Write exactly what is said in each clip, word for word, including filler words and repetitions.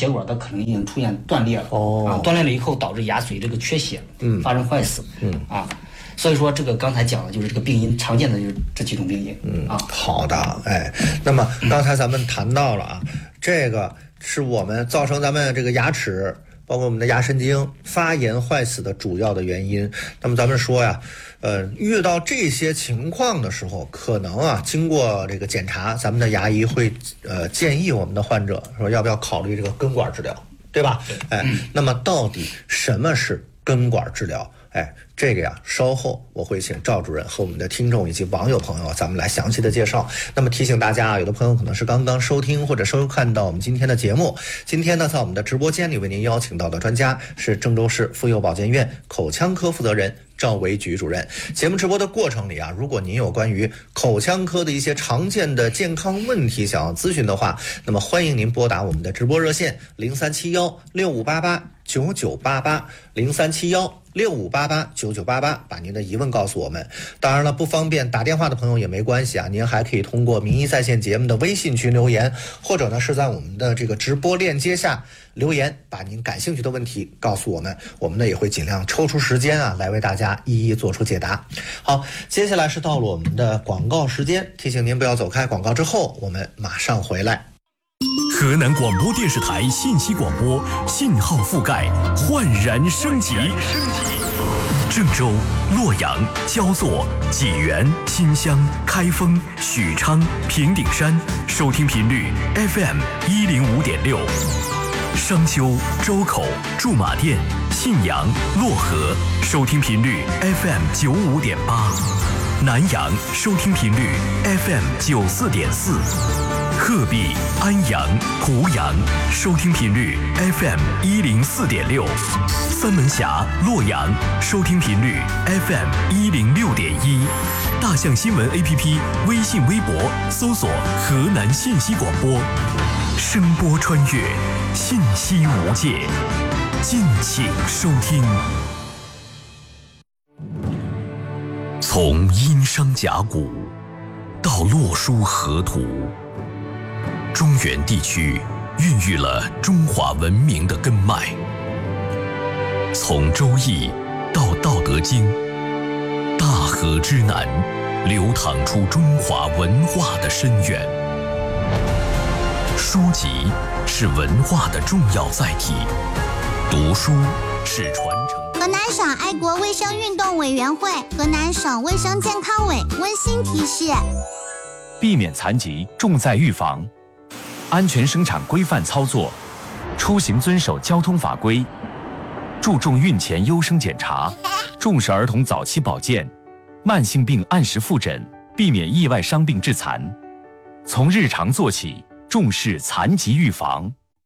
血管它可能已经出现断裂了， 哦啊，断裂了以后导致牙髓这个缺血， 嗯， 发生坏死， 嗯啊，所以说这个刚才讲的就是这个病因常见的就是这几种病因， 嗯啊， 好的，哎，那么刚才咱们谈到了啊，这个是我们造成咱们这个牙齿。包括我们的牙神经发炎坏死的主要的原因。那么咱们说呀，呃，遇到这些情况的时候，可能啊，经过这个检查，咱们的牙医会呃建议我们的患者说要不要考虑这个根管治疗，对吧？哎，那么到底什么是根管治疗？哎，这个呀，稍后我会请赵主任和我们的听众以及网友朋友，咱们来详细的介绍。那么提醒大家啊，有的朋友可能是刚刚收听或者收看到我们今天的节目。今天呢，在我们的直播间里为您邀请到的专家是郑州市妇幼保健院口腔科负责人赵维菊主任。节目直播的过程里啊，如果您有关于口腔科的一些常见的健康问题想要咨询的话，那么欢迎您拨打我们的直播热线零三七幺六五八八九九八八零三七幺六五八八九九八八，把您的疑问告诉我们。当然了，不方便打电话的朋友也没关系啊，您还可以通过名医在线节目的微信群留言，或者呢是在我们的这个直播链接下留言，把您感兴趣的问题告诉我们，我们呢也会尽量抽出时间啊来为大家一一做出解答。好，接下来是到了我们的广告时间，提醒您不要走开，广告之后我们马上回来。 河南广播电视台信息广播信号覆盖焕然升级，郑州、洛阳、焦作、济源、新乡、开封、许昌、平顶山收听频率 F M 一零五点六，商丘、周口、驻马店、信阳、漯河收听频率 F M 九五点八，南阳收听频率 F M 九四点四。鹤壁、安阳、湖阳收听频率 F M 一零四点六，三门峡、洛阳收听频率 F M 一零六点一，大象新闻 A P P 微信微博搜索河南信息广播，声波穿越，信息无界，敬请收听。从殷商甲骨到洛书河图，中原地区孕育了中华文明的根脉，从周易到道德经，大河之南流淌出中华文化的深渊。书籍是文化的重要载体，读书是传承。 河南省爱国卫生运动委员会、河南省卫生健康委温馨提示： 避免残疾，重在预防。安全生产规范操作，出行遵守交通法规，注重孕前优生检查，重视儿童早期保健，慢性病按时复诊，避免意外伤病致残。从日常做起，重视残疾预防。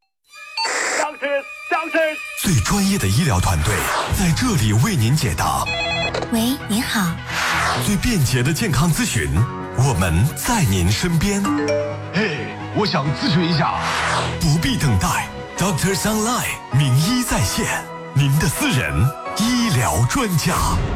最专业的医疗团队在这里为您解答。 喂，你好。 最便捷的健康咨询，我们在您身边。 嘿，我想咨询一下。 不必等待 ，Doctor Sunline 名医在线，您的私人医疗专家。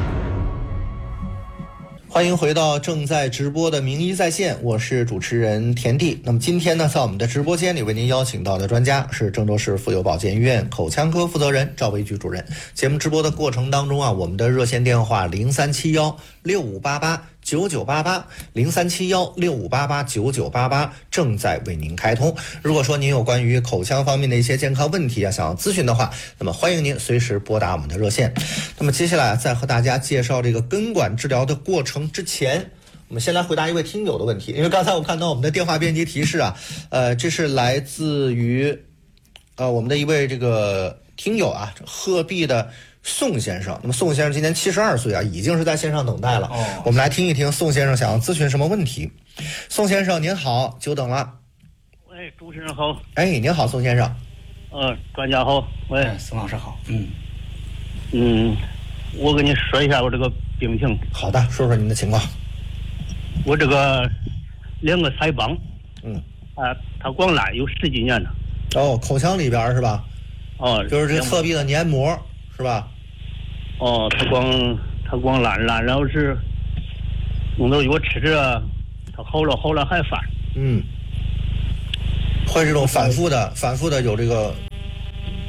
欢迎回到正在直播的名医在线，我是主持人田地。那么今天呢，在我们的直播间里为您邀请到的专家是郑州市妇幼保健院口腔科负责人赵维菊主任。节目直播的过程当中啊，我们的热线电话零三七幺六五八八九九八八零三七幺六五八八九九八八正在为您开通。如果说您有关于口腔方面的一些健康问题啊，想要咨询的话，那么欢迎您随时拨打我们的热线。那么接下来在和大家介绍这个根管治疗的过程之前，我们先来回答一位听友的问题。因为刚才我看到我们的电话编辑提示啊，呃，这是来自于呃我们的一位这个听友啊，鹤壁的宋先生。那么宋先生今年七十二岁啊，已经是在线上等待了。哦，我们来听一听宋先生想要咨询什么问题。宋先生您好，久等了。 喂，主持人好。 哎，您好，宋先生。 呃，专家好。喂， 哎，宋老师好。嗯嗯，我跟你说一下我这个病情。 好的，说说您的情况。 我这个两个腮帮， 嗯， 啊，它光烂有十几年了。 哦，口腔里边是吧？ 哦， 就是这侧壁的黏膜是吧？ 哦，它光它光烂烂，然后是弄到药吃着，它好了好了还犯。 嗯，会这种反复的反复的有这个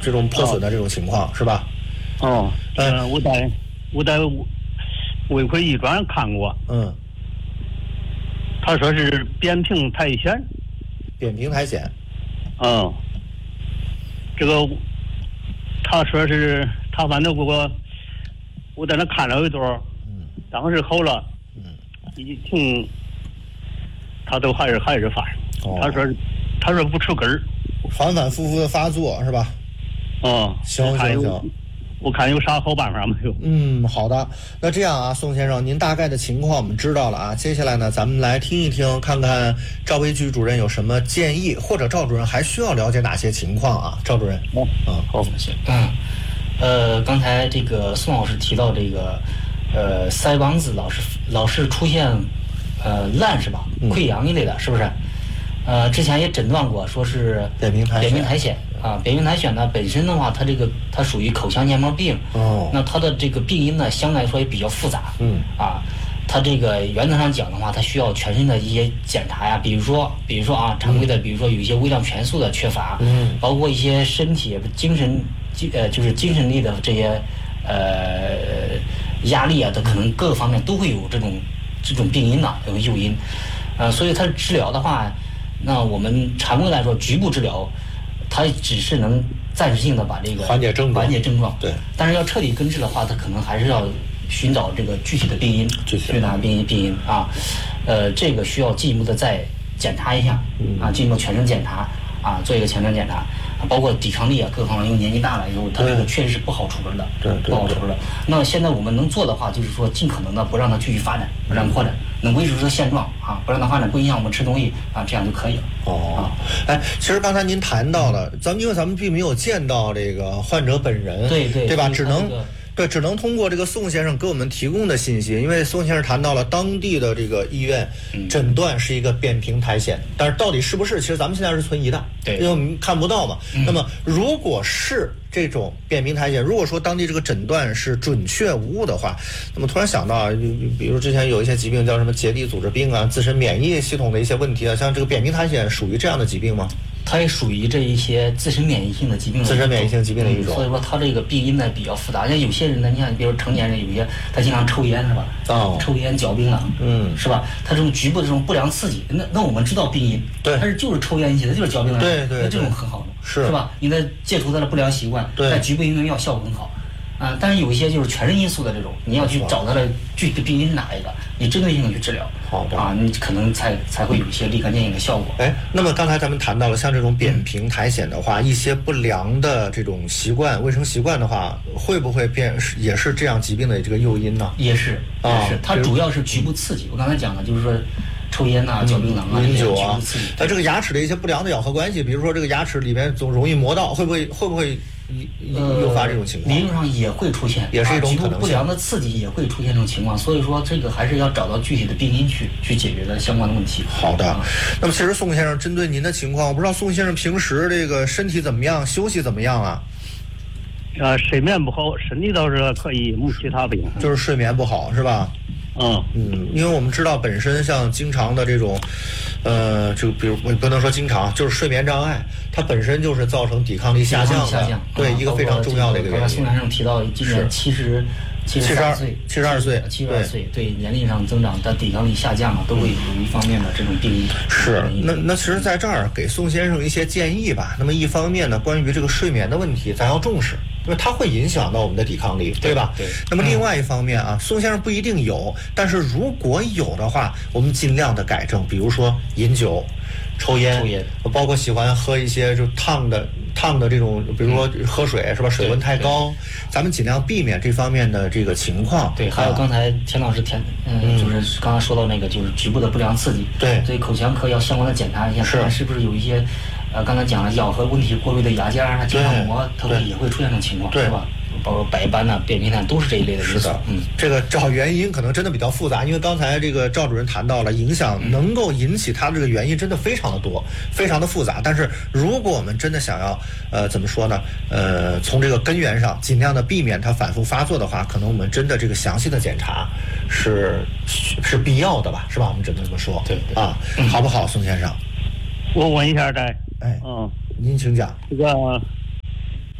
这种破损的这种情况、哦、是吧？ 哦，嗯、呃，我在我在胃溃医专看过， 嗯， 他说是扁平苔藓， 扁平苔藓， 嗯，这个他说是他反正给我我在那看了一段，嗯，当时好了，嗯，一听他都还是还是发，哦、他说他说不出根儿， 反反复复的发作是吧？ 哦， 行行行。 我看有啥好办法没有？ 嗯，好的。那这样啊，宋先生，您大概的情况我们知道了啊。接下来呢，咱们来听一听，看看赵卫居主任有什么建议，或者赵主任还需要了解哪些情况啊？赵主任， 嗯， 嗯， 好，行，嗯，呃，刚才这个宋老师提到这个，呃，腮帮子老是老是出现，呃，烂是吧？溃疡一类的，是不是？呃，之前也诊断过，说是扁平苔扁平苔藓。啊，扁平苔藓呢本身的话，它这个它属于口腔黏膜病，哦，那它的这个病因呢，相对来说也比较复杂，嗯，啊，它这个原则上讲的话，它需要全身的一些检查呀，比如说，比如说啊，常规的，比如说有一些微量元素的缺乏，嗯，包括一些身体精神精呃就是精神力的这些呃压力啊，它可能各个方面都会有这种这种病因呐，有诱因，呃，所以它治疗的话，那我们常规来说，局部治疗。它只是能暂时性的把这个缓解症状， 缓解症状， 对。 但是要彻底根治的话，它可能还是要寻找这个具体的病因， 具体的病因病因啊，呃，这个需要进一步的再检查一下，啊，进一步全身检查啊，做一个全身检查，包括抵抗力啊，各方面，因为年纪大了以后，它这个确实是不好处理的， 对， 不好处理的。那现在我们能做的话，就是说尽可能的不让它继续发展，不让扩展。能维持住现状啊，不让它发展，不影响我们吃东西啊，这样就可以了。 哦，哎，其实刚才您谈到了，咱们因为咱们并没有见到这个患者本人， 对对， 对吧？只能、 这个、 对，只能通过这个宋先生给我们提供的信息，因为宋先生谈到了当地的这个医院诊断是一个扁平苔藓，但是到底是不是，其实咱们现在是存疑的， 对， 因为我们看不到嘛。嗯、那么如果是这种扁平苔藓，如果说当地这个诊断是准确无误的话，那么突然想到啊，比如之前有一些疾病叫什么结缔组织病啊，自身免疫系统的一些问题啊，像这个扁平苔藓属于这样的疾病吗？ 它也属于这一些自身免疫性的疾病的自身免疫性疾病的一种、 嗯，所以说它这个病因呢比较复杂。像有些人呢，你看，比如成年人有些他经常抽烟是吧？ 哦， 抽烟嚼槟榔， 嗯， 是吧？他这种局部的这种不良刺激，那那我们知道病因， 对， 他是就是抽烟引起的，就是嚼槟榔， 对 对, 对， 那这种很好的， 是是吧？你的戒除他的不良习惯， 对， 在局部应用药效果很好。啊，但是有一些就是全身因素的这种，你要去找它的具体的病因是哪一个，你针对性的去治疗， 好的啊，你可能才才会有一些立竿见影的效果。 哎，那么刚才咱们谈到了，像这种扁平苔藓的话，嗯、一些不良的这种习惯、卫生习惯的话，会不会变也是这样疾病的这个诱因呢？ 也是，也是，它主要是局部刺激。我刚才讲的就是说。抽烟呐、啊、嚼槟榔啊、 饮酒啊，那这个牙齿的一些不良的咬合关系，比如说这个牙齿里面总容易磨到，会不会会不会诱发这种情况？ 理论上也会出现， 也是一种可能性。 不良的刺激也会出现这种情况，所以说这个还是要找到具体的病因去去解决的相关的问题。 好的，那么其实宋先生针对您的情况，我不知道宋先生平时这个身体怎么样，休息怎么样啊？ 呃，睡眠不好，身体倒是可以，没其他病。 就是睡眠不好是吧？ 嗯嗯，因为我们知道本身像经常的这种，呃，就比如不能说经常，就是睡眠障碍，它本身就是造成抵抗力下降的， 下降对、啊、一个非常重要的一个原因。 宋先生提到今年七十七十二岁， 七十二岁， 七十二岁，对年龄上增长，但抵抗力下降啊，都会有一方面的这种病因。 是，那那其实在这儿给宋先生一些建议吧。那么一方面呢，关于这个睡眠的问题，咱要重视。因为它会影响到我们的抵抗力，对吧？ 对。 那么另外一方面啊，宋先生不一定有，但是如果有的话，我们尽量的改正，比如说饮酒、抽烟， 抽烟， 包括喜欢喝一些就烫的烫的这种，比如说喝水是吧？水温太高，咱们尽量避免这方面的这个情况。 对，还有刚才田老师田嗯，就是刚才说到那个就是局部的不良刺激， 对， 所以口腔科要相关的检查一下，看看是不是有一些。呃，刚才讲了咬合问题过滤的牙尖啊、结肠膜，它会也会出现这种情况，是吧？包括白斑呐、啊、扁平苔都是这一类的因素。 是的，嗯，这个找原因可能真的比较复杂，因为刚才这个赵主任谈到了影响能够引起它这个原因真的非常的多，非常的复杂。但是如果我们真的想要呃怎么说呢？呃，从这个根源上尽量的避免它反复发作的话，可能我们真的这个详细的检查是是必要的吧？是吧？我们只能这么说。 对对啊，好不好，宋先生？ 我问一下再。 哎， 嗯， 您请讲。 这个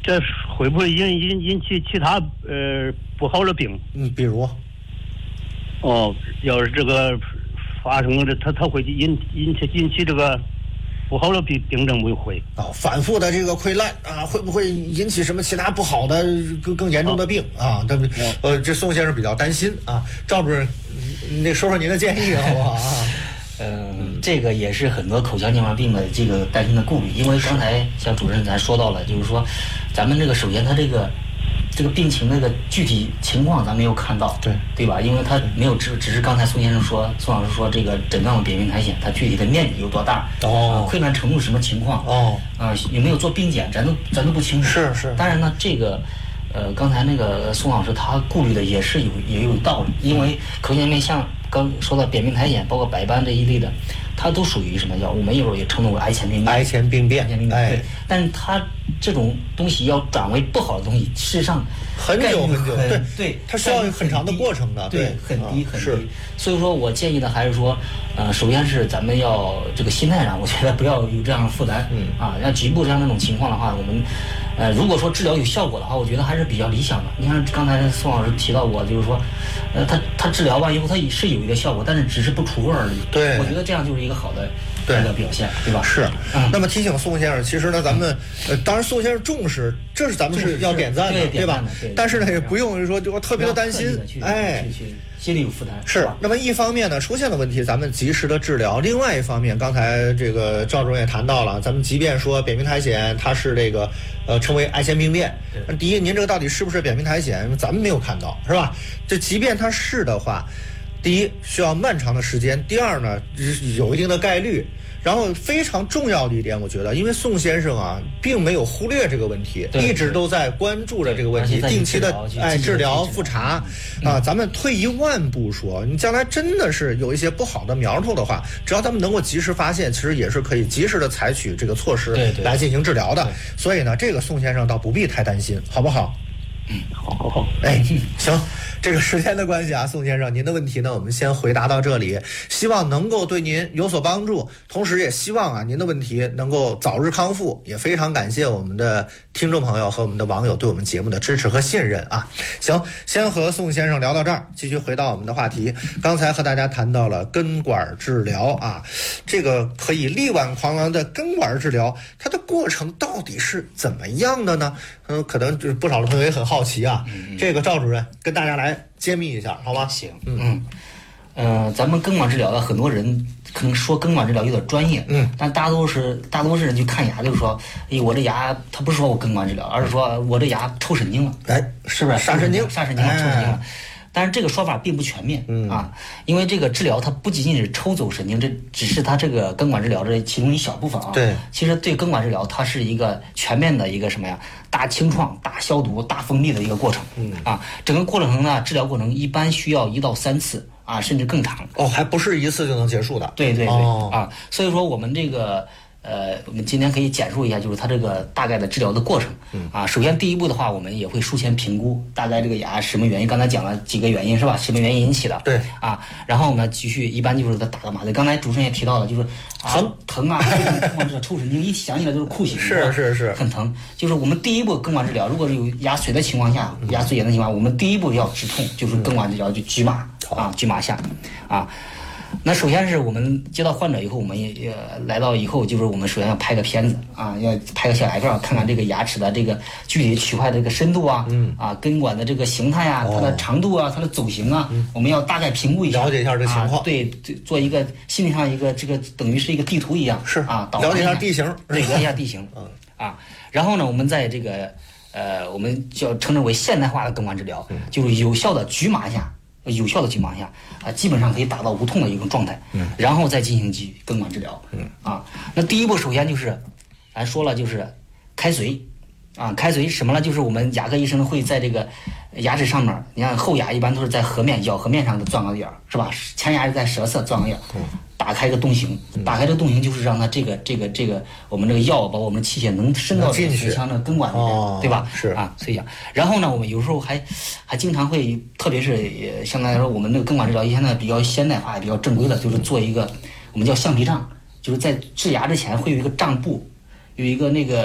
这会不会引引引起其他呃不好的病？ 嗯，比如， 哦，要是这个发生的，它它会引引起引起这个不好的病病症，不会啊，反复的这个溃烂啊，会不会引起什么其他不好的更更严重的病啊？对不对？呃，这宋先生比较担心啊。赵主任，你得说说您的建议好不好啊？ 嗯，这个也是很多口腔黏膜病的这个担心的顾虑，因为刚才像主任咱说到了，就是说，咱们这个首先他这个这个病情那个具体情况咱没有看到， 对对吧？因为他没有只只是刚才宋先生说，宋老师说这个诊断为扁平苔藓，它具体的面积有多大， 哦， 溃烂程度什么情况， 哦， 啊、呃、有没有做病检，咱都咱都不清楚。 是是。 当然呢，这个。呃，刚才那个宋老师他顾虑的也是有也有道理，因为口腔黏膜像刚说到扁平苔藓，包括白斑这一类的，它都属于什么叫我们一会儿也称作为癌前病变。 癌前病变， 癌前病变， 哎， 对。但是它这种东西要转为不好的东西，事实上很久很久，对对， 它需要很长的过程的， 对，很低很低。 是， 所以说我建议的还是说，呃，首先是咱们要这个心态上，我觉得不要有这样的负担，嗯啊，像局部这样那种情况的话，我们。呃，如果说治疗有效果的话，我觉得还是比较理想的。你看刚才宋老师提到过，就是说，呃，他他治疗完以后，他是有一个效果，但是只是不出味而已。 对， 我觉得这样就是一个好的一个表现，对吧？ 是。 嗯、 那么提醒宋先生，其实呢，咱们呃，当然宋先生重视，这是咱们是要点赞的，对吧？但是呢，也不用说就特别的担心，哎。 心里有负担是。那么一方面呢，出现了问题，咱们及时的治疗；另外一方面，刚才这个赵主任也谈到了，咱们即便说扁平苔藓它是这个呃称为癌前病变，第一，您这个到底是不是扁平苔藓，咱们没有看到，是吧？这即便它是的话，第一需要漫长的时间，第二呢有一定的概率。然后非常重要的一点，我觉得，因为宋先生啊，并没有忽略这个问题，一直都在关注着这个问题，定期的哎治疗复查啊。咱们退一万步说，你将来真的是有一些不好的苗头的话，只要咱们能够及时发现，其实也是可以及时的采取这个措施来进行治疗的。所以呢，这个宋先生倒不必太担心，好不好？ 嗯，好好好， 哎，行。这个时间的关系啊，宋先生，您的问题呢，我们先回答到这里，希望能够对您有所帮助，同时也希望啊，您的问题能够早日康复，也非常感谢我们的听众朋友和我们的网友对我们节目的支持和信任啊。行，先和宋先生聊到这儿，继续回到我们的话题。刚才和大家谈到了根管治疗啊，这个可以力挽狂澜的根管治疗，它的过程到底是怎么样的呢？嗯，可能就是不少的朋友也很好奇啊。嗯、这个赵主任跟大家来揭秘一下，好吗？ 行，嗯嗯，呃，咱们根管治疗的很多人可能说根管治疗有点专业，嗯，但大多是大多数人去看牙就是说，哎，我这牙，他不是说我根管治疗，而是说我这牙抽神经了， 哎， 是不是杀神经？ 杀神经了，抽神经了。但是这个说法并不全面、嗯、啊，因为这个治疗它不仅仅是抽走神经，这只是它这个根管治疗这其中一小部分啊。 对， 其实对根管治疗它是一个全面的一个什么呀？大清创、大消毒、大封闭的一个过程。嗯啊，整个过程呢，治疗过程一般需要一到三次啊，甚至更长。 哦，还不是一次就能结束的。 对对对、 哦、 啊，所以说我们这个。呃，我们今天可以简述一下，就是它这个大概的治疗的过程。嗯啊，首先第一步的话，我们也会术前评估大概这个牙什么原因，刚才讲了几个原因是吧？什么原因引起的？ 对啊，然后呢，继续一般就是他打个麻醉。刚才主持人也提到了，就是疼疼啊，根管治疗抽神经，一想起来就是酷刑， 是是是， 很疼。就是我们第一步根管治疗，如果是有牙髓的情况下，牙髓炎的情况下，我们第一步要止痛，就是根管治疗，就局麻啊，局麻下啊。那首先是我们接到患者以后，我们也也来到以后，就是我们首先要拍个片子啊，要拍个小牙片，看看这个牙齿的这个具体区块的这个深度啊，嗯啊，根管的这个形态啊，它的长度啊，它的走形啊，嗯、我们要大概评估一下， 了解一下这情况。 啊、对，做一个心理上一个这个等于是一个地图一样， 是啊， 了解一下地形， 对，了解一下地形，嗯啊，然后呢，我们在这个呃，我们叫称之为现代化的根管治疗，嗯、就是有效的局麻下。有效的局麻下啊，基本上可以达到无痛的一种状态，嗯，然后再进行基根管治疗，嗯啊，那第一步首先就是，咱说了就是开髓，啊，开髓什么呢？就是我们牙科医生会在这个牙齿上面，你看后牙一般都是在颌面咬合面上钻个眼儿，是吧？前牙是在舌侧钻个眼儿，嗯，打开一个洞形，打开这个洞形就是让它这个这个这个我们这个药包括我们的器械能伸到这个口腔的根管里面， 哦、 对吧？ 是啊，所以讲，然后呢，我们有时候还还经常会，特别是也相对来说，我们这个根管治疗现在比较现代化、也比较正规的，就是做一个我们叫橡皮杖，就是在治牙之前会有一个杖布，有一个那个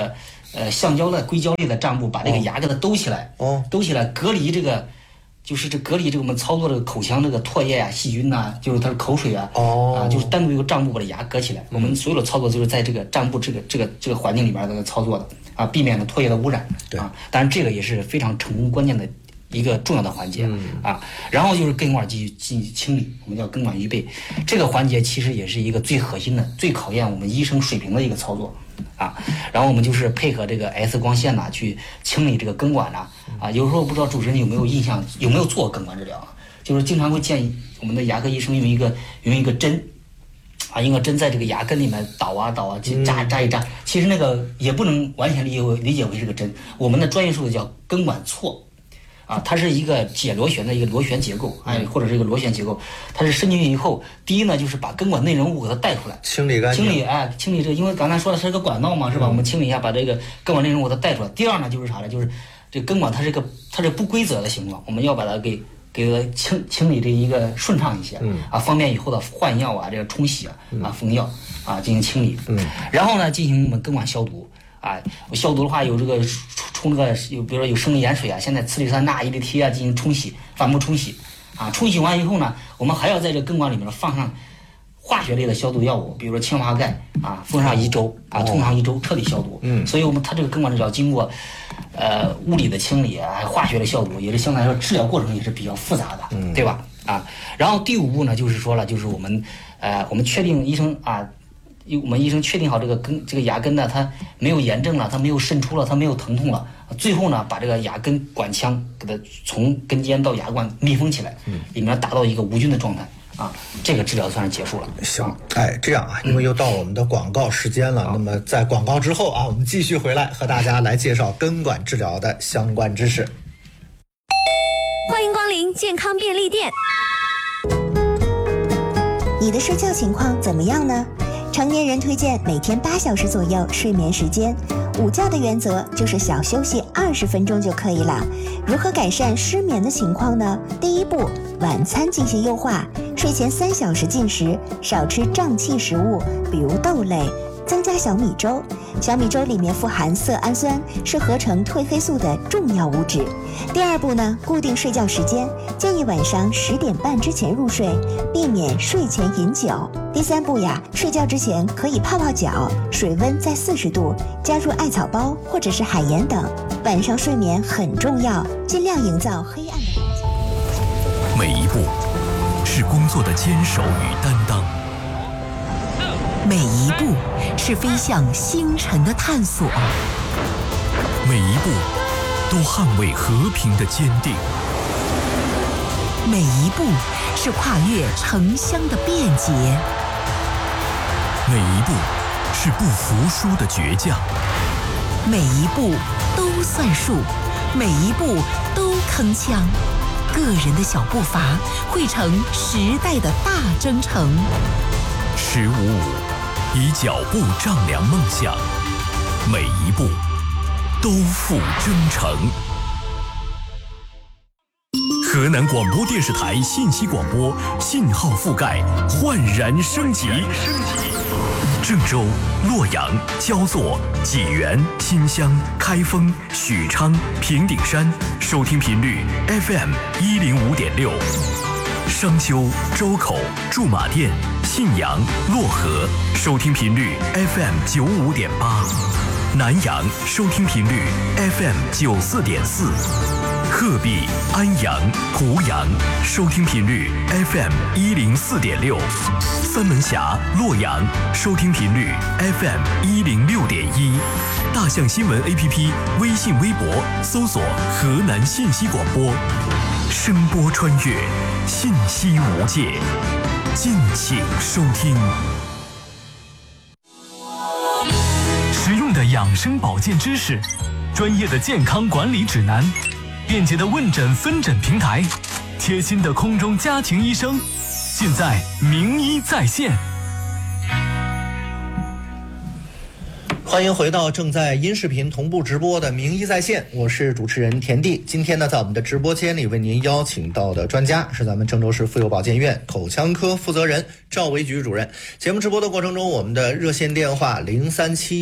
呃橡胶的硅胶类的帐布，把这个牙给它兜起来， 哦， 兜起来隔离这个。就是这隔离这个我们操作这个口腔这个唾液啊、细菌呐、啊，就是它的口水啊， 哦， 啊，就是单独一个帐布把这牙隔起来。嗯、我们所有的操作就是在这个帐布这个这个这个环境里边的操作的啊，避免了唾液的污染。 对啊， 当然这个也是非常成功关键的一个重要的环节、嗯、啊。然后就是根管进进行清理，我们叫根管预备。这个环节其实也是一个最核心的、最考验我们医生水平的一个操作。啊，然后我们就是配合这个 X 光线呐、啊，去清理这个根管呐、啊。啊，有时候不知道主持人有没有印象，有没有做根管治疗啊？就是经常会建议我们的牙科医生用一个用一个针，啊，用个针在这个牙根里面捣啊捣啊，去扎扎一扎。其实那个也不能完全理解为理解为是个针，我们的专业术语叫根管错。啊，它是一个解螺旋的一个螺旋结构，哎，或者是一个螺旋结构。它是伸进去以后，第一呢，就是把根管内容物给它带出来， 清理干净， 清理哎，清理这个，因为刚才说的是个管道嘛，是吧？嗯、我们清理一下，把这个根管内容物给它带出来。第二呢，就是啥呢？就是这根管它是个它是不规则的形状，我们要把它给给它清清理这一个顺畅一些，嗯啊，方便以后的换药啊，这个冲洗啊，啊封药啊进行清理，嗯，然后呢，进行我们根管消毒。啊，消毒的话有这个冲这个有，比如说有生理盐水啊，现在次氯酸钠、E D T 啊进行冲洗，反复冲洗。啊，冲洗完以后呢，我们还要在这根管里面放上化学类的消毒药物，比如说氰化钙啊，封上一周啊，通常一周彻底消毒。嗯，所以我们它这个根管治疗经过呃物理的清理啊，化学的消毒，也是相对来说治疗过程也是比较复杂的，嗯、对吧？啊，然后第五步呢，就是说了，就是我们呃我们确定医生啊。我们医生确定好这个根这个牙根呢，它没有炎症了，它没有渗出了，它没有疼痛了。最后呢，把这个牙根管腔给它从根尖到牙冠密封起来，嗯，里面达到一个无菌的状态啊，这个治疗算是结束了。 行，哎，这样啊，因为又到我们的广告时间了，嗯、那么在广告之后啊，我们继续回来和大家来介绍根管治疗的相关知识。 欢迎光临健康便利店。 你的睡觉情况怎么样呢？成年人推荐每天八小时左右睡眠时间，午觉的原则就是小休息二十分钟就可以了。如何改善失眠的情况呢？第一步，晚餐进行优化，睡前三小时进食，少吃胀气食物，比如豆类，增加小米粥。小米粥里面富含色氨酸，是合成褪黑素的重要物质。第二步呢，固定睡觉时间，建议晚上十点半之前入睡，避免睡前饮酒。第三步呀，睡觉之前可以泡泡脚，水温在四十度，加入艾草包或者是海盐等。晚上睡眠很重要，尽量营造黑暗的环境。 每一步是工作的坚守与担当， 每一步是飞向星辰的探索， 每一步都捍卫和平的坚定， 每一步是跨越城乡的便捷， 每一步是不服输的倔强， 每一步都算数，每一步都铿锵。个人的小步伐汇成时代的大征程。 十五五，以脚步丈量梦想，每一步都付真诚。河南广播电视台信息广播信号覆盖焕然升级。郑州、洛阳、焦作、济源、新乡、开封、许昌、平顶山收听频率 F M 一零五点六，商丘、周口、驻马店、信阳、漯河收听频率 F M 九五点八，南阳收听频率 F M 九四点四。鹤壁、安阳、湖阳收听频率 F M 一零四点六，三门峡、洛阳收听频率 F M 一零六点一，大象新闻 A P P 微信微博搜索河南信息广播，声波穿越，信息无界，敬请收听。实用的养生保健知识，专业的健康管理指南，便捷的问诊分诊平台，贴心的空中家庭医生，尽在名医在线。 欢迎回到正在音视频同步直播的名医在线，我是主持人田地。今天呢，在我们的直播间里为您邀请到的专家是咱们郑州市妇幼保健院口腔科负责人赵维菊主任。节目直播的过程中，我们的热线电话零三七幺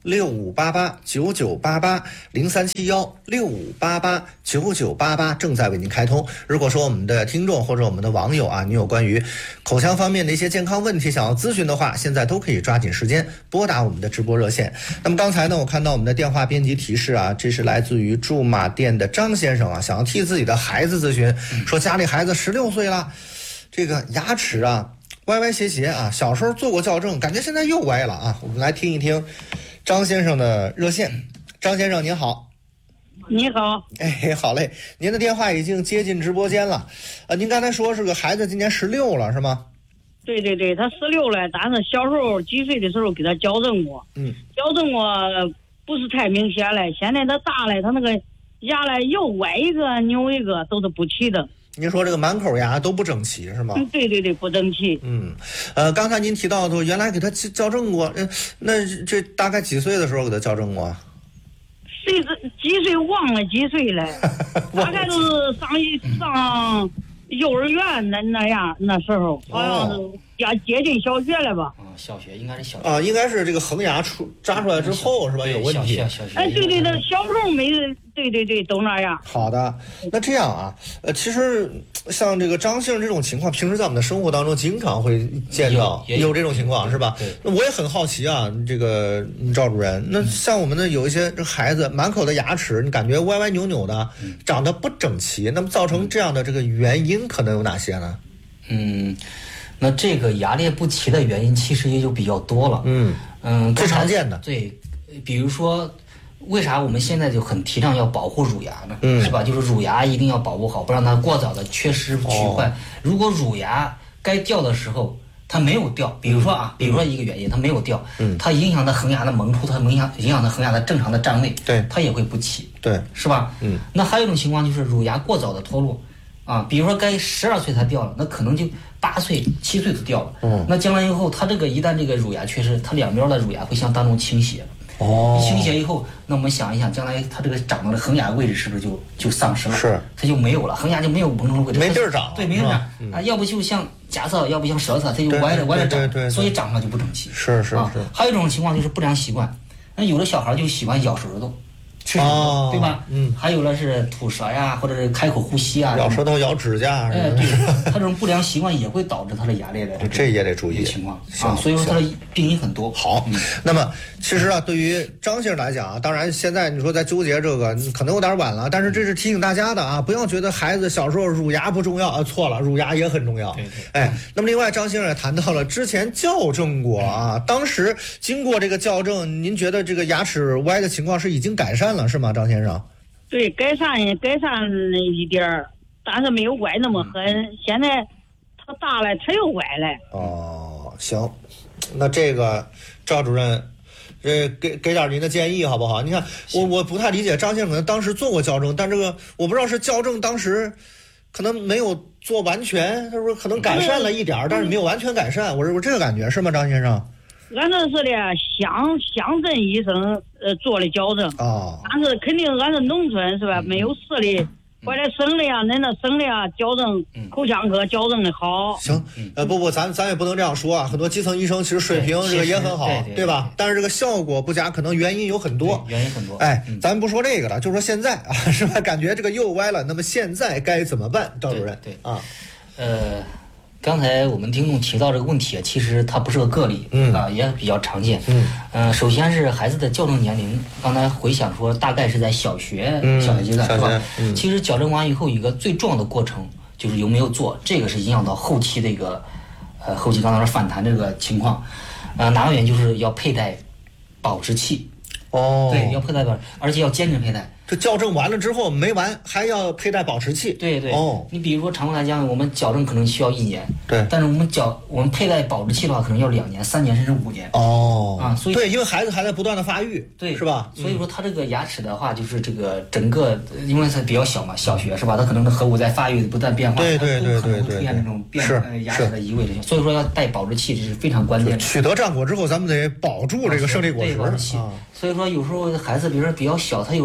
六五八八九九八八零三七幺六五八八九九八八正在为您开通。如果说我们的听众或者我们的网友啊，你有关于口腔方面的一些健康问题想要咨询的话，现在都可以抓紧时间拨打我们的直播热线。那么刚才呢，我看到我们的电话编辑提示啊，这是来自于驻马店的张先生啊，想要替自己的孩子咨询，说家里孩子十六岁了，这个牙齿啊歪歪斜斜啊，小时候做过矫正，感觉现在又歪了啊。我们来听一听张先生的热线。张先生您好。 你好。 哎，好嘞，您的电话已经接进直播间了。呃，您刚才说是个孩子今年十六了是吗？ 对对对，他十六了，但是小时候几岁的时候给他矫正过， 嗯， 矫正过不是太明显了。现在他大了，他那个牙嘞又歪一个扭一个，都是不齐的。 您说这个满口牙都不整齐是吗？ 嗯，对对对，不整齐。 嗯，呃，刚才您提到的原来给他矫正过，嗯、呃，那这大概几岁的时候给他矫正过？ 岁几岁忘了几岁了，大概都是上一上幼儿园那那样，那时候好像是要接近小学了吧？ 啊、嗯，小学应该是小学啊，应该是这个恒牙出扎出来之后是吧？有问题。 小小学哎，对对对，小时候没，对对对，都那样。 好的，那这样啊，呃，其实像这个张姓这种情况，平时在我们的生活当中经常会见到，有, 有这种情况是吧？那我也很好奇啊，这个赵主任，那像我们的有一些这孩子满口的牙齿，你感觉歪歪扭扭的，嗯、长得不整齐，那么造成这样的这个原因可能有哪些呢？ 嗯。那这个牙列不齐的原因其实也就比较多了， 嗯嗯， 最常见的对，比如说为啥我们现在就很提倡要保护乳牙呢？ 嗯， 是吧？就是乳牙一定要保护好，不让它过早的缺失取坏。哦、如果乳牙该掉的时候它没有掉，比如说啊，嗯、比如说一个原因它没有掉， 嗯， 它影响到恒牙的萌出，它影响影响到恒牙的正常的站位， 对， 它也会不齐， 对， 是吧？ 嗯， 那还有一种情况就是乳牙过早的脱落。啊，比如说该十二岁才掉了，那可能就八岁、七岁就掉了。 嗯， 那将来以后，它这个一旦这个乳牙缺失，它两边的乳牙会向当中倾斜。 哦， 倾斜以后，那我们想一想，将来它这个长到的恒牙位置是不是就就丧失了？ 是， 它就没有了，恒牙就没有萌出的位置， 没地儿长。 对，没地儿长、嗯、啊，要不就像夹侧，要不像舌侧，它就歪着歪着长， 对对对对， 所以长出来就不整齐。 是是是、啊。 还有一种情况就是不良习惯，那有的小孩就喜欢咬舌头。吃舌头、哦、对吧？ 嗯， 还有了是吐舌呀，或者是开口呼吸啊， 咬舌头、咬指甲。 哎，对，他这种不良习惯也会导致他的牙列的这也得注意情况啊。所以说他的病因很多。 好，嗯、那么其实啊，对于张先生来讲啊，当然现在你说在纠结这个可能有点晚了，但是这是提醒大家的啊，不要觉得孩子小时候乳牙不重要啊，错了，乳牙也很重要。 对对。 哎，那么另外张先生也谈到了之前校正过啊，当时经过这个校正，您觉得这个牙齿歪的情况是已经改善了是吗，张先生？ 对，改善改善一点儿，但是没有歪那么狠。嗯、现在他大了，他又歪了。 哦，行，那这个赵主任，这给给点您的建议好不好？你看，我我不太理解，张先生可能当时做过矫正，但这个我不知道是矫正当时可能没有做完全，他说可能改善了一点儿，但是没有完全改善。我我这个感觉是吗，张先生？ 俺这是的乡乡镇医生呃做的矫正啊，哦、 但是肯定俺是农村是吧？ 嗯、 没有市里或者省里啊，恁那省里啊矫正、嗯、口腔科矫正的好。 行，呃不不，咱咱也不能这样说啊，很多基层医生其实水平这个也很好， 对, 对, 对吧？但是这个效果不佳，可能原因有很多， 原因很多。 哎，嗯、咱不说这个了，就说现在啊，是吧？感觉这个又歪了，那么现在该怎么办？赵主任， 对, 对啊， 呃。刚才我们听众提到这个问题，其实它不是个个例， 嗯啊，也比较常见。 嗯， 呃，首先是孩子的矫正年龄，刚才回想说大概是在小学、 嗯、 小学阶段，是吧？ 嗯， 其实矫正完以后，一个最重要的过程就是有没有做，这个是影响到后期的一个，呃，后期刚才说反弹这个情况，呃，哪个原因就是要佩戴保持器。 哦， 对，要佩戴保，而且要坚持佩戴。 这校正完了之后没完，还要佩戴保持器。 对对。 哦， 你比如说常规来讲，我们矫正可能需要一年。 对。 但是我们矫我们佩戴保持器的话，可能要两年、三年甚至五年。 哦。 啊，所以对，因为孩子还在不断的发育， 对， 是吧？ 所以说他这个牙齿的话，就是这个整个，因为它比较小嘛，小学是吧？它可能的颌骨在发育，不断变化， 对对对对对， 出现这种变呃牙齿的移位这些。所以说要戴保持器，这是非常关键的。 取得战果之后，咱们得保住这个胜利果实。 对，保持器。所以说有时候孩子，比如说比较小，他有时候他不配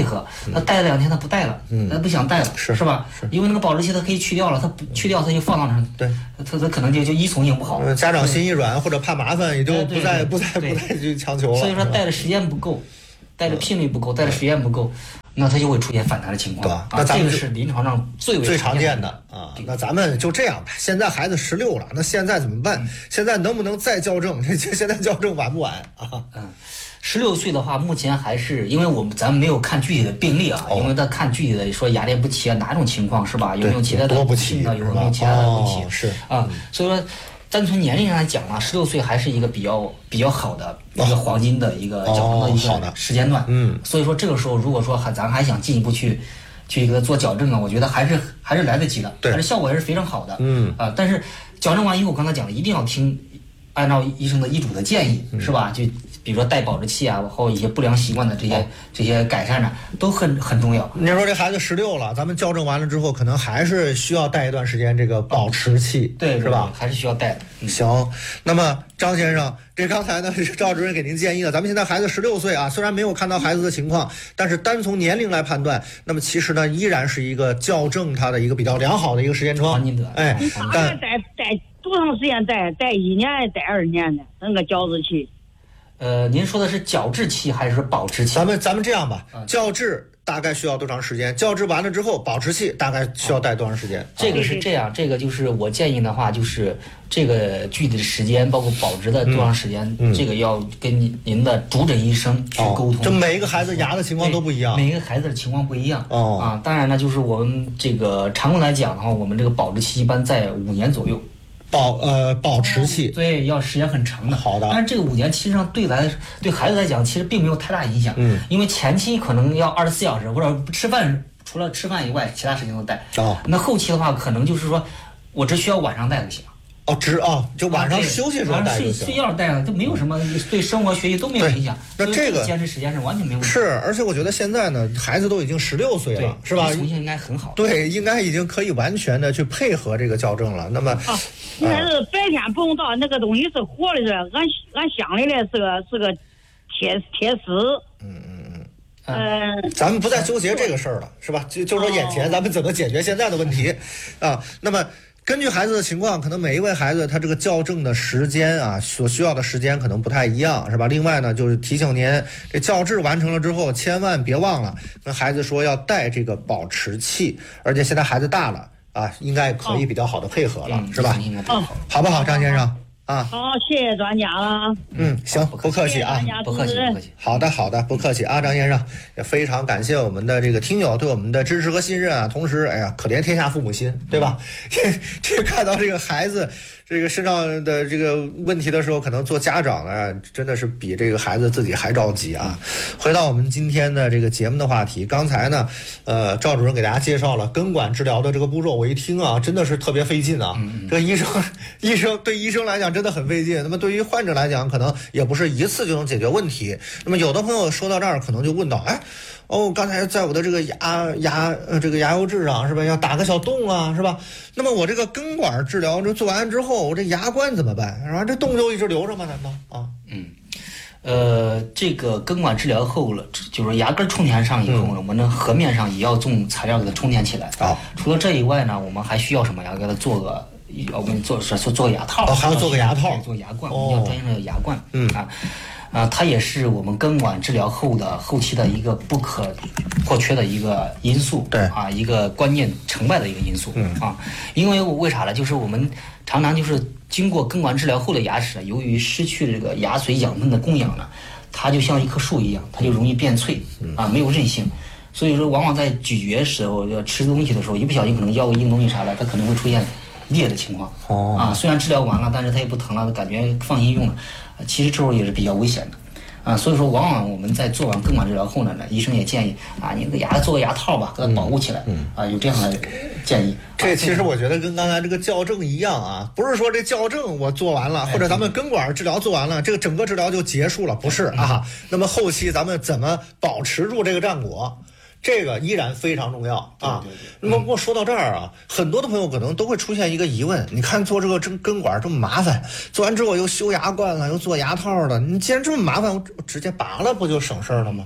配合，他戴了两天他不戴了， 嗯， 他不想戴了， 是是吧？ 是， 因为那个保质期他可以去掉了，他不去掉他就放到那儿， 对， 他他可能就就依从性不好。 家长心一软或者怕麻烦，也就不再不再不再去强求了。 所以说戴的时间不够，戴的频率不够，戴的时间不够。那它就会出现反弹的情况， 对吧？那咱们这个是临床上最为最常见的啊。那咱们就这样吧。现在孩子十六了，那现在怎么办？ 嗯、 现在能不能再校正？这现在校正晚不晚啊？ 嗯，十六岁的话，目前还是因为我们咱们没有看具体的病例啊，哦、因为他看具体的说牙列不齐啊，哪种情况是吧？有没有其他的多不齐啊？有没有其他的不齐？ 哦、是啊，所以说。单从年龄上来讲啊，十六岁还是一个比较比较好的一个黄金的一个矫正的一个时间段。 嗯， 所以说这个时候如果说还咱还想进一步去去给他做矫正啊，我觉得还是还是来得及的， 对， 还是效果还是非常好的。 嗯啊，但是矫正完以后，我刚才讲了，一定要听按照医生的医嘱的建议， 嗯、 是吧？就比如说戴保质期啊，或一些不良习惯的这些、哦、这些改善呢，都很很重要。 你说这孩子十六了，咱们矫正完了之后，可能还是需要戴一段时间这个保持器， 哦、对， 是吧？ 还是需要戴的。 嗯、行，那么张先生，这刚才呢是赵主任给您建议的，咱们现在孩子十六岁啊，虽然没有看到孩子的情况，但是单从年龄来判断，那么其实呢依然是一个校正他的一个比较良好的一个时间窗。哎， 但戴戴多长时间戴？戴一年戴二年的那个矫治器。 呃，您说的是矫治期还是保持期？ 咱们咱们这样吧，矫治大概需要多长时间？矫治完了之后，保持期大概需要戴多长时间？ 这个是这样，这个就是我建议的话，就是这个具体的时间，包括保值的多长时间， 嗯嗯、 这个要跟您您的主诊医生去沟通。 就、哦、每一个孩子牙的情况都不一样， 每一个孩子的情况不一样。 哦啊，当然呢，就是我们这个常规来讲的话，我们这个保质期一般在五年左右。 保呃保持期， 对，要时间很长的。 好的。 但是这个五年其实上对来对孩子来讲，其实并没有太大影响。 嗯。 因为前期可能要二十四小时，或者不吃饭，除了吃饭以外，其他时间都戴。 哦。 那后期的话，可能就是说，我只需要晚上戴就行。 哦，只哦，就晚上休息的时候戴就行。 睡睡觉戴了，就没有什么对生活学习都没有影响。 那这个坚持时间是完全没有问题。 是，而且我觉得现在呢，孩子都已经十六岁了，是吧？ 从性应该很好。 对，应该已经可以完全的去配合这个校正了。那么。 啊应该是白天不用到，那个东西是活的，俺俺乡里的是个是个铁铁丝。 嗯嗯嗯。 呃， 咱们不再纠结这个事儿了，是吧？就就说眼前，咱们怎么解决现在的问题啊？那么根据孩子的情况，可能每一位孩子他这个校正的时间啊，所需要的时间可能不太一样，是吧？另外呢，就是提醒您，这校治完成了之后，千万别忘了跟孩子说要戴这个保持器，而且现在孩子大了。啊，应该可以比较好的配合了， 嗯、 是吧？ 嗯， 好不好，张先生？啊， 好，谢谢专家了。 嗯，行，不客气啊， 不客气，不客气。 好的，好的，不客气啊，张先生，也非常感谢我们的这个听友对我们的支持和信任啊。同时，哎呀，可怜天下父母心，对吧？这这看到这个孩子这个身上的这个问题的时候，可能做家长啊，真的是比这个孩子自己还着急啊。回到我们今天的这个节目的话题，刚才呢，呃，赵主任给大家介绍了根管治疗的这个步骤，我一听啊，真的是特别费劲啊。 嗯、 这个医生，医生对医生来讲真的很费劲，那么对于患者来讲，可能也不是一次就能解决问题。那么有的朋友说到这儿，可能就问到，哎。哦，刚才在我的这个牙牙呃这个牙釉质上是吧，要打个小洞啊，是吧？那么我这个根管治疗这做完之后，我这牙冠怎么办？是吧？这洞就一直留着吗？难道啊？ 嗯，呃，这个根管治疗后了，就是牙根充填上以后呢，嗯、我们的颌面上也要用材料给它充填起来。 啊， 除了这以外呢，我们还需要什么呀？给它做个，我们做是做个牙套。 哦，还要做个牙套， 做牙冠，我们要专业的牙冠。 嗯啊。啊，它也是我们根管治疗后的后期的一个不可或缺的一个因素， 对啊，一个关键成败的一个因素， 嗯啊，因为为啥呢？就是我们常常就是经过根管治疗后的牙齿，由于失去了这个牙髓养分的供养呢，它就像一棵树一样，它就容易变脆，啊，没有韧性，所以说往往在咀嚼时候要吃东西的时候，一不小心可能咬个硬东西啥的，它可能会出现裂的情况， 哦， 啊，虽然治疗完了，但是它也不疼了，感觉放心用了。其实这时候也是比较危险的，啊，所以说往往我们在做完根管治疗后呢，医生也建议啊，你的牙做个牙套吧，给它保护起来， 嗯， 啊，有这样的建议。 这其实我觉得跟刚才这个校正一样啊，不是说这校正我做完了，或者咱们根管治疗做完了，这个整个治疗就结束了，不是啊。那么后期咱们怎么保持住这个战果？这个依然非常重要啊。 对对对， 那么不过说到这儿啊，很多的朋友可能都会出现一个疑问：你看做这个根根管这么麻烦，做完之后又修牙冠了，又做牙套了，你既然这么麻烦，我直接拔了不就省事儿了吗？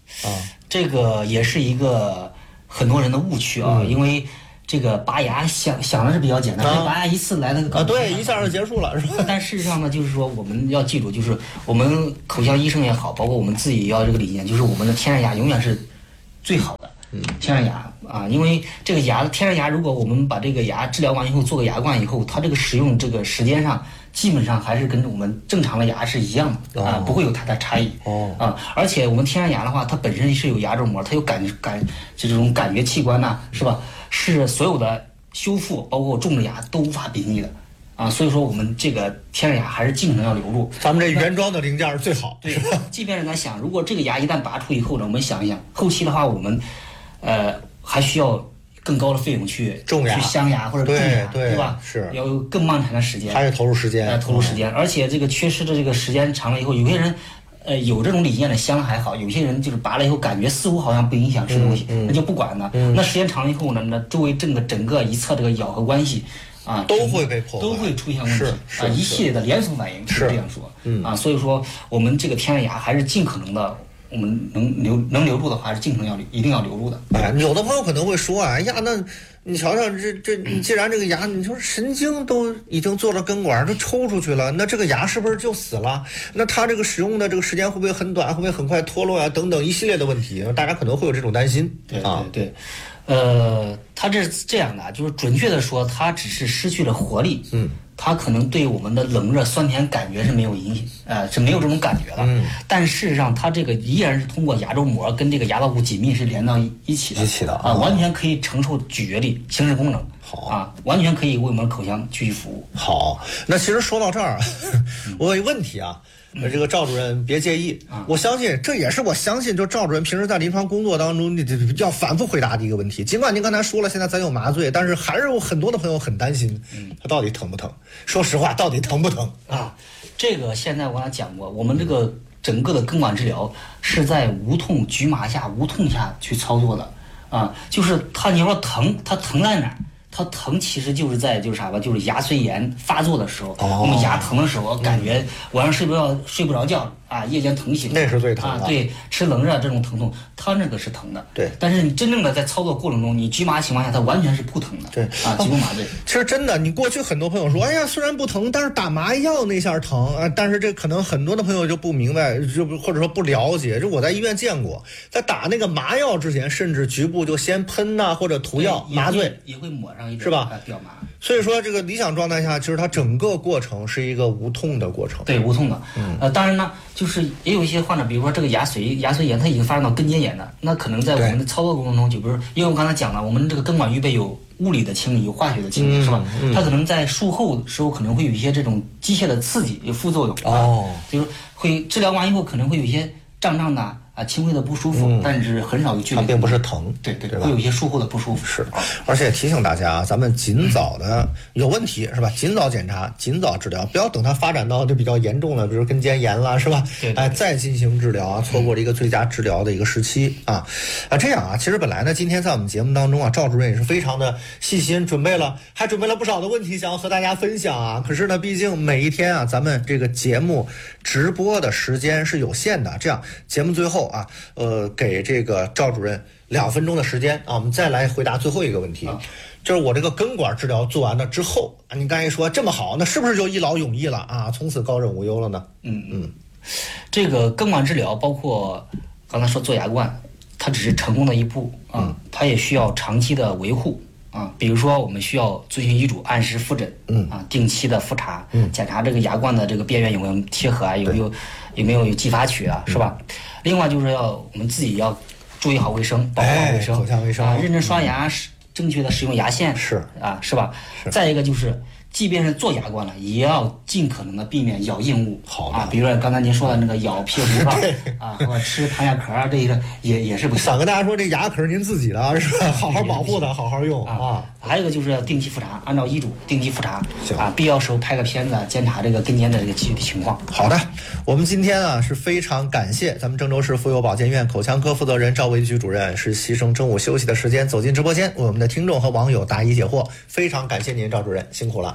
啊， 这个也是一个很多人的误区啊， 嗯、 因为这个拔牙想想的是比较简单，啊、拔牙一次来的啊，对，一下就结束了，是吧？ 但事实上呢，就是说我们要记住，就是我们口腔医生也好，包括我们自己也要这个理念，就是我们的天然牙永远是最好的。嗯，天然牙啊，因为这个牙天然牙，如果我们把这个牙治疗完以后做个牙冠以后，它这个使用这个时间上，基本上还是跟我们正常的牙是一样的、哦、啊，不会有太大差异。哦啊，而且我们天然牙的话，它本身是有牙周膜，它有感感这种感觉器官呐、啊，是吧？是所有的修复，包括种植牙都无法比拟的。啊，所以说我们这个天然牙还是尽可能要留住。 咱们这原装的零件是最好。 对，即便是咱想，如果这个牙一旦拔出以后呢，我们想一想，后期的话我们。呃，还需要更高的费用去种牙、 去镶牙或者种牙， 对, 对吧？ 是要有更漫长的时间， 还得投入时间， 呃，投入时间，嗯、而且这个缺失的这个时间长了以后，有些人，呃，有这种理念的镶还好，有些人就是拔了以后感觉似乎好像不影响吃东西，嗯嗯、那就不管了。嗯、那时间长了以后呢，那周围整个整个一侧这个咬合关系。啊， 都会被破坏， 都会出现问题啊， 一系列的连锁反应是这样说。嗯啊，所以说我们这个天然牙还是尽可能的。我们能留能留住的话，还是尽可能要一定要留住的。 哎，有的朋友可能会说啊，哎呀，那你瞧瞧这这，你既然这个牙，你说神经都已经做了根管，都抽出去了，那这个牙是不是就死了？那它这个使用的这个时间会不会很短？会不会很快脱落呀、啊？等等一系列的问题，大家可能会有这种担心。 对对对，呃，它这是这样的，就是准确的说，它只是失去了活力。嗯。它可能对我们的冷热酸甜感觉是没有影响，呃，是没有这种感觉的。嗯。但事实上，它这个依然是通过牙周膜跟这个牙道部紧密是连到一起的。 一起的啊、呃，完全可以承受咀嚼力、行使功能。 好啊，完全可以为我们口腔继续服务。 好，那其实说到这儿，我有一个问题啊。呃，这个赵主任别介意，嗯、我相信这也是我相信，就赵主任平时在临床工作当中，你要反复回答的一个问题。尽管您刚才说了，现在咱有麻醉，但是还是有很多的朋友很担心，嗯，他到底疼不疼？说实话，到底疼不疼啊？这个现在我俩讲过，我们这个整个的根管治疗是在无痛局麻下、无痛下去操作的啊，就是他你说疼，他疼在哪儿？它疼其实就是在就是啥吧，就是牙髓炎发作的时候，哦、我们牙疼的时候，感觉晚上睡不着睡不着觉啊，夜间疼醒， 那是最疼的。 啊，对，吃冷热这种疼痛，它那个是疼的。 对， 但是你真正的在操作过程中，你局麻情况下，它完全是不疼的。 对， 啊，局部麻醉。 其实真的，你过去很多朋友说，哎呀，虽然不疼，但是打麻药那下疼啊。但是这可能很多的朋友就不明白，就或者说不了解。就我在医院见过，在打那个麻药之前，甚至局部就先喷呐、啊、或者涂药麻醉， 也会抹上一点， 是吧？ 表麻。 所以说，这个理想状态下，其实它整个过程是一个无痛的过程。 对，无痛的。嗯。呃，当然呢，就是也有一些患者，比如说这个牙髓牙髓炎，它已经发展到根尖炎的，那可能在我们的操作过程中，就比如，因为我刚才讲了，我们这个根管预备有物理的清理，有化学的清理，嗯、是吧？嗯。它可能在术后的时候可能会有一些这种机械的刺激，有副作用。哦。就是会治疗完以后可能会有一些胀胀的。啊，轻微的不舒服，嗯、但是很少有剧烈， 它并不是疼， 对对对，会有一些术后的不舒服。 是，而且提醒大家啊，咱们尽早的有问题是吧？尽早检查，尽早治疗，不要等它发展到就比较严重了，比如根尖炎了是吧？ 对, 对, 对， 哎，再进行治疗啊，错过了一个最佳治疗的一个时期啊啊，这样啊，其实本来呢，今天在我们节目当中啊，赵主任也是非常的细心，准备了，还准备了不少的问题想要和大家分享啊。可是呢，毕竟每一天啊，咱们这个节目直播的时间是有限的，这样节目最后啊，呃。给这个赵主任两分钟的时间啊，我们再来回答最后一个问题，啊、就是我这个根管治疗做完了之后啊，你刚才说这么好，那是不是就一劳永逸了啊？从此高枕无忧了呢？ 嗯嗯，这个根管治疗包括刚才说做牙冠，它只是成功的一步啊，嗯、它也需要长期的维护啊。比如说我们需要遵循医嘱，按时复诊，嗯啊，定期的复查，嗯，检查这个牙冠的这个边缘有没有贴合啊，有没有有没有有继发曲啊，是吧？嗯、另外就是要我们自己要注意好卫生，保护好卫生， 哎、口腔卫生啊，认真刷牙，嗯、正确的使用牙线是啊，是吧？ 是。 再一个就是，即便是做牙冠了，也要尽可能的避免咬硬物。 好啊，比如说刚才您说的那个咬屁股啊，或者吃弹牙壳啊，这个也也是不行。 想跟大家说，这牙壳您自己的是吧？好好保护它，好好用啊。 还有一个就是要定期复查，按照医嘱定期复查啊，必要时候拍个片子检查这个根尖的这个具体情况。 好的，我们今天啊是非常感谢咱们郑州市妇幼保健院口腔科负责人赵维菊主任，是牺牲中午休息的时间走进直播间，为我们的听众和网友答疑解惑，非常感谢您赵主任，辛苦了。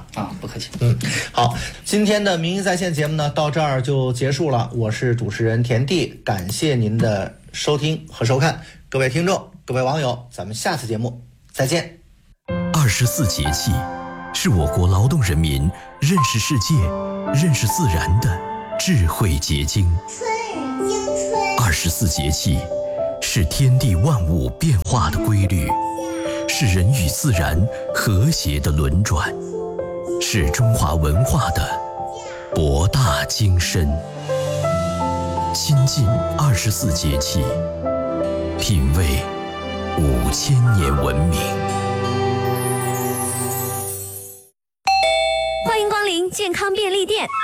了啊，不客气。 嗯，好，今天的名医在线节目呢到这儿就结束了。我是主持人田地，感谢您的收听和收看，各位听众、各位网友，咱们下次节目再见。 二十四节气是我国劳动人民认识世界、认识自然的智慧结晶。二十四节气是天地万物变化的规律，是人与自然和谐的轮转，是中华文化的博大精深。亲近二十四节气，品味五千年文明。 欢迎光临健康便利店。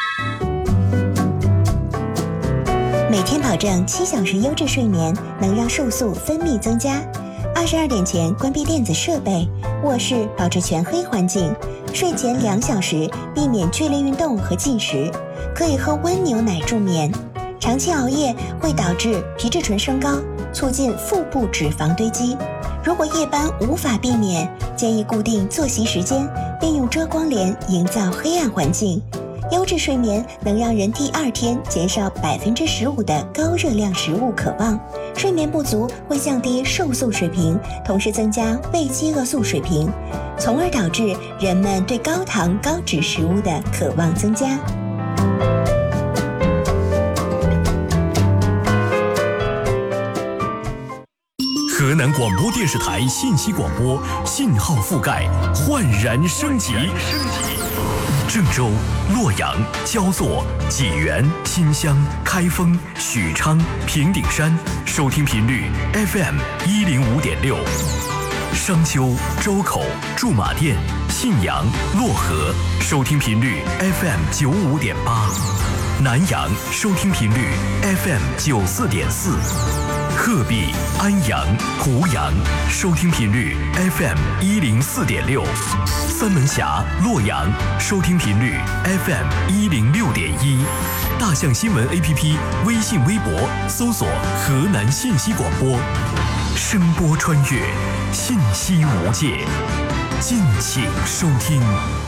每天保证七小时优质睡眠，能让瘦素分泌增加。二十二点前关闭电子设备，卧室保持全黑环境。睡前两小时避免剧烈运动和进食，可以喝温牛奶助眠。长期熬夜会导致皮质醇升高，促进腹部脂肪堆积。如果夜班无法避免，建议固定作息时间，并用遮光帘营造黑暗环境。优质睡眠能让人第二天减少百分之十五的高热量食物渴望。睡眠不足会降低瘦素水平，同时增加胃饥饿素水平，从而导致人们对高糖高脂食物的渴望增加。 河南广播电视台信息广播信号覆盖焕然升级。郑州、洛阳、焦作、济源、新乡、开封、许昌、平顶山收听频率 F M 一零五点六，商丘、周口、驻马店、信阳、漯河收听频率 F M 九五点八，南阳收听频率 F M 九四点四。鹤壁、安阳、湖阳收听频率 F M 一零四点六，三门峡、洛阳收听频率 F M 一零六点一，大象新闻 A P P 微信微博搜索河南信息广播，声波穿越，信息无界，敬请收听。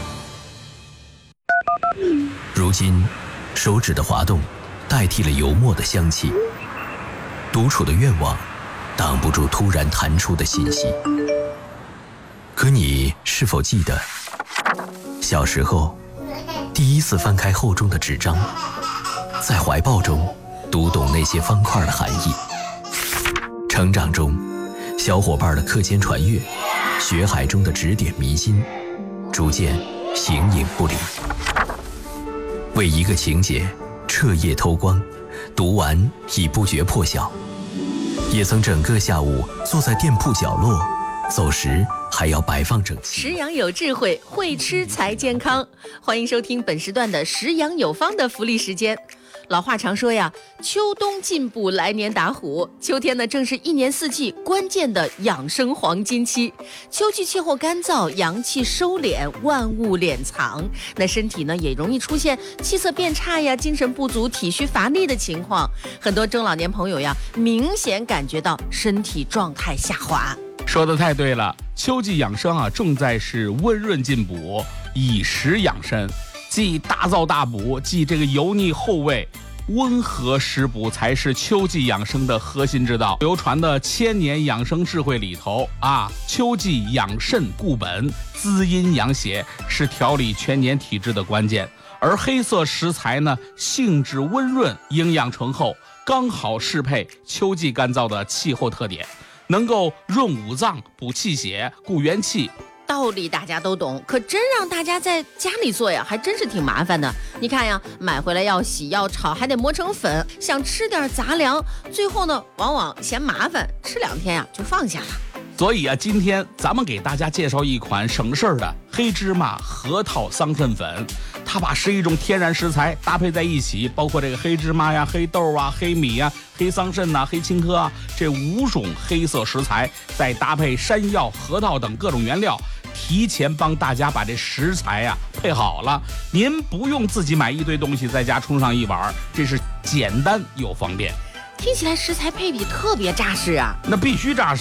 如今，手指的滑动代替了油墨的香气。独处的愿望挡不住突然弹出的信息。可你是否记得小时候第一次翻开厚重的纸张，在怀抱中读懂那些方块的含义？成长中小伙伴的课间传阅，学海中的指点迷津，逐渐形影不离。为一个情节彻夜偷光，读完已不觉破晓，也曾整个下午坐在店铺角落，走时还要摆放整齐。 食养有智慧，会吃才健康。欢迎收听本时段的食养有方的福利时间。老话常说呀，秋冬进步，来年打虎。秋天呢，正是一年四季关键的养生黄金期。秋季气候干燥，阳气收敛，万物敛藏，那身体呢也容易出现气色变差呀、精神不足、体虚乏力的情况。很多中老年朋友呀，明显感觉到身体状态下滑。 说得太对了，秋季养生啊，重在是温润进补，以食养身。既大燥大补，既这个油腻厚味，温和食补才是秋季养生的核心之道。流传的千年养生智慧里头啊，秋季养肾固本，滋阴养血，是调理全年体质的关键。而黑色食材呢，性质温润，营养醇厚，刚好适配秋季干燥的气候特点，能够润五脏、补气血、固元气。 道理大家都懂，可真让大家在家里做呀，还真是挺麻烦的。你看呀，买回来要洗要炒，还得磨成粉，想吃点杂粮，最后呢，往往嫌麻烦，吃两天呀就放下了。 所以啊，今天咱们给大家介绍一款省事儿的黑芝麻核桃桑葚粉。它把十一种天然食材搭配在一起，包括这个黑芝麻呀、黑豆啊、黑米呀、黑桑葚呐、黑青稞啊，这五种黑色食材，再搭配山药、核桃等各种原料，提前帮大家把这食材呀配好了。您不用自己买一堆东西在家冲上一碗，这是简单又方便。 听起来食材配比特别扎实啊！ 那必须扎实。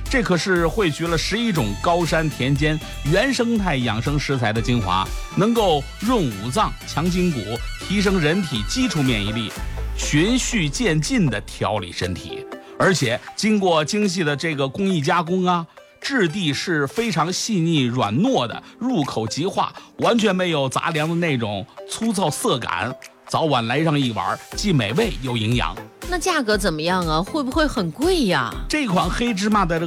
这可是汇聚了十一种高山田间原生态养生食材的精华，能够润五脏、强筋骨，提升人体基础免疫力，循序渐进地调理身体。而且经过精细的这个工艺加工啊，质地是非常细腻软糯的，入口即化，完全没有杂粮的那种粗糙涩感。早晚来上一碗，既美味又营养。 那价格怎么样啊？会不会很贵呀？ 这款黑芝麻的